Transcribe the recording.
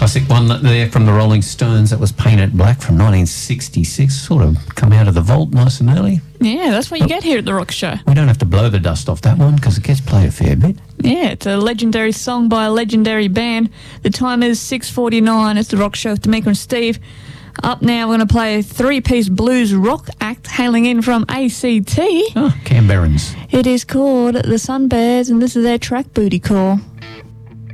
classic one there from the Rolling Stones that was painted black from 1966. Sort of come out of the vault nice and early. Yeah, that's what you get here at the Rock Show. We don't have to blow the dust off that one because it gets played a fair bit. Yeah, it's a legendary song by a legendary band. The time is 6:49. It's the Rock Show with Tamika and Steve. Up now, we're going to play a three-piece blues rock act hailing in from ACT. Oh, Canberrans. It is called the Sunbears, and this is their track Booty Call.